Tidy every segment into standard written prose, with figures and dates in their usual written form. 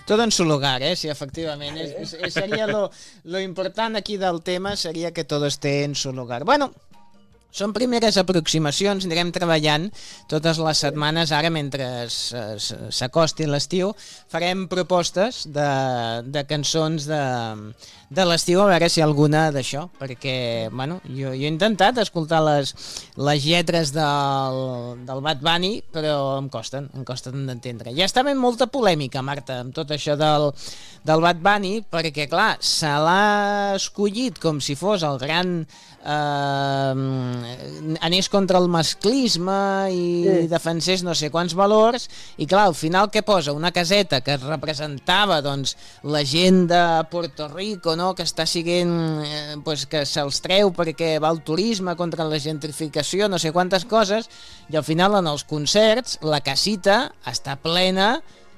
Todo en su lugar, sí, efectivament. Seria lo important aquí del tema, seria que todo esté en su lugar. Bueno, són primeres aproximacions, anirem treballant totes les setmanes, ara mentre s'acosti l'estiu, farem propostes de cançons de l'estiu, a veure si alguna d'això, perquè, bueno, jo he intentat escoltar les lletres del Bad Bunny, però em costen d'entendre. Ja està ben molta polèmica, Marta, amb tot això del Bad Bunny, perquè, clar, se l'ha escollit com si fos el gran... anés contra el masclisme i defensés no sé quants valors, i clar, al final què posa? Una caseta que representava doncs la gent de Puerto Rico, no? Que està siguent que se'ls treu perquè va al turisme contra la gentrificació, no sé quantes coses, i al final en els concerts la casita està plena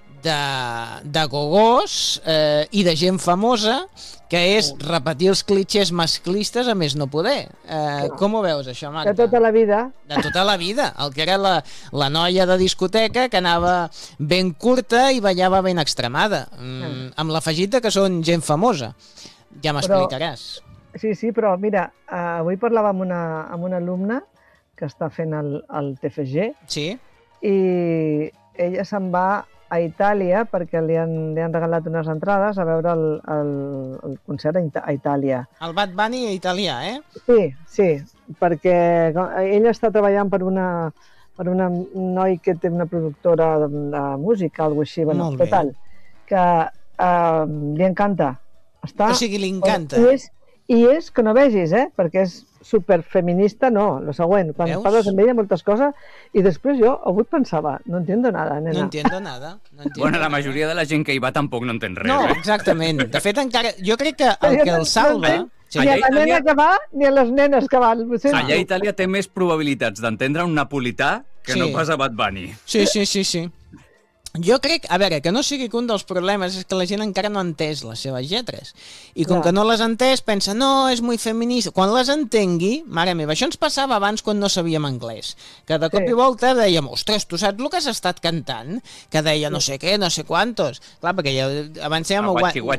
de gogós i de gent famosa, que és repetir els clitxers masclistes a més no poder. Com ho veus, això, Marta? De tota la vida. De tota la vida. El que era la noia de discoteca que anava ben curta i ballava ben extremada. Amb l'afegit que són gent famosa. Ja m'explicaràs. Sí, però mira, avui parlava amb una alumna que està fent el TFG. Sí. I ella se'n va a Itàlia perquè li han regalat unes entrades a veure el concert a Itàlia. El Bad Bunny italià, Sí, perquè ella està treballant per una noi que té una productora de música, alguna cosa així, bueno, total, que li encanta. O sigui, li encanta. I és que no vegis, perquè és superfeminista, no, lo següent, quan parles amb ella moltes coses, i després jo avui pensava, no entiendo nada, nena. No entiendo nada. Bueno, la majoria de la gent que hi va tampoc no entén res. No, exactament. De fet, encara, jo crec que el que el salva... Ni a la nena que va, ni a les nenes que van. Allà a Itàlia té més probabilitats d'entendre un napolità que no pas a Bad Bunny. Sí. Jo crec, a veure, que no sigui que un dels problemes és que la gent encara no ha entès les seves lletres. I com que no les ha entès, pensa, no, és molt feminista. Quan les entengui, mare meva, això ens passava abans quan no sabíem anglès. Que de cop i volta dèiem, ostres, tu saps el que has estat cantant? Que deia no sé què, no sé quantos. Clar, perquè ja abans dèiem...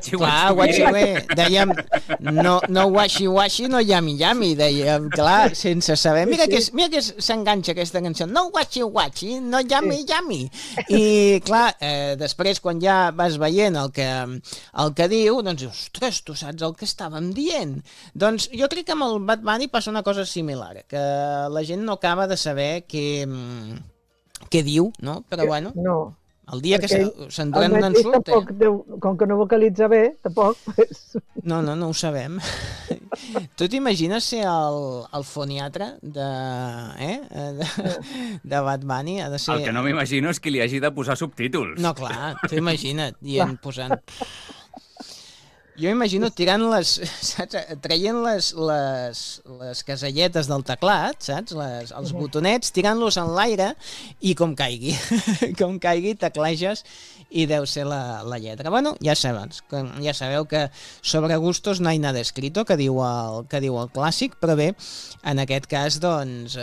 Dèiem, no washi, no yami, dèiem, clar, sense saber. Mira que s'enganxa aquesta cançó. No washi, no yami. I clar, després quan ja vas veient el que diu, doncs dius, ostres, tu saps el que estàvem dient. Doncs jo crec que amb el Bad Bunny passa una cosa similar, que la gent no acaba de saber què diu, no? Però bueno... No. El dia que s'enduran un ensurt... Com que no vocalitza bé, tampoc... No ho sabem. Tu t'imagines ser el foniatre de Bad Bunny? Ha de ser... El que no m'imagino és que li hagi de posar subtítols. No, clar, t'ho imagina't, posant... Jo m'imagino tirant traient les caselletes del teclat, saps? Els botonets, tirant-los en l'aire i com caigui, tecleges i deu ser la lletra. Bueno, ja sabeu que sobre gustos no hay nada escrito, que diu el clàssic, però bé, en aquest cas, doncs,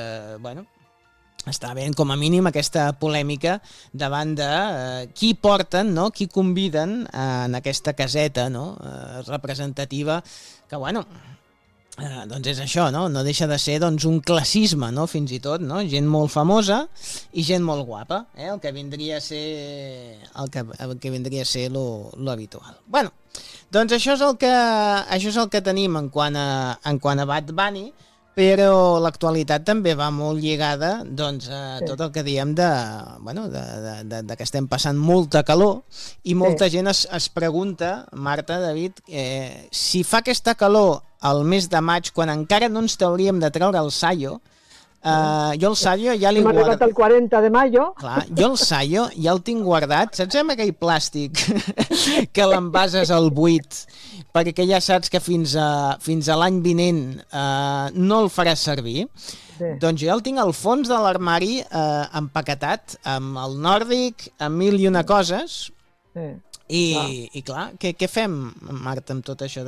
està bé, com a mínim, aquesta polèmica davant de qui porten, no? Qui conviden en aquesta caseta, no? Representativa, que, doncs és això, no? No deixa de ser doncs, un classisme, no? Fins i tot, no? Gent molt famosa i gent molt guapa, el que vindria a ser lo habitual. Bueno, doncs això és el que tenim en quant a Bad Bunny, però l'actualitat també va molt lligada doncs, a tot el que diem de que estem passant molta calor i molta gent es pregunta, Marta, David, si fa aquesta calor al mes de maig, quan encara no ens hauríem de treure el saio, jo el saio ja l'he guardat... Hem arribat el 40 de maio. Clar, jo el saio ja el tinc guardat, saps amb aquell plàstic que l'envases al buit, perquè ja saps que fins a l'any vinent no el faràs servir? Doncs jo ja el tinc al fons de l'armari empaquetat amb el nòrdic, amb 1000 i una coses, i clar, què fem, Marta, amb tot això?